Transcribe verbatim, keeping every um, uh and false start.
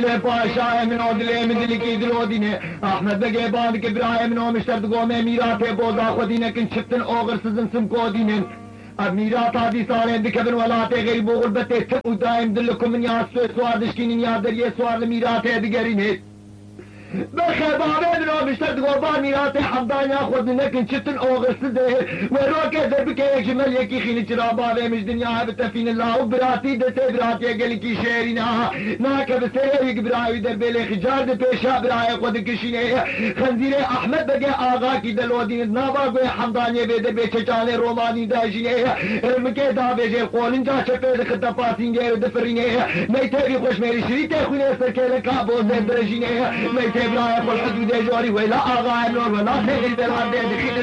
دل پاشا منو دل من دل کی دلو دینه احمد بگه باند که برای منو مشتر دگومه میرات بوزا خودینه کن چپتن اوغر سزن سم کو دینه اب میرات هذه صار عندك ابن ولات غريب وغربته ودائم دلكم من يا سوار دشكين يا دريه سوار ميرات هذه بخير بابا ابن بشتد قربان ميرات حمدان ياخذ لكن شتن اوغسده وروك ذبك يا جمال يكي خين جرابا مش دنيا بتفين الله وبراتي دته براتي قال لك شيرنا ناك بسيري براي دربلي خجار ده بيشا براي خد كشينه خنزير احمد بقى اغا كي دلودين نابا قوي حمدان يبد بيچچانه روماني داجينه مكه دا بيجي قولن جا چپه خد پاسين غير دفرينه ميتي خوش ميري شريته خونه سركله كابو درجينه ميتي ابراهيم والحدود جاري ولا اغا ولا خير بلاد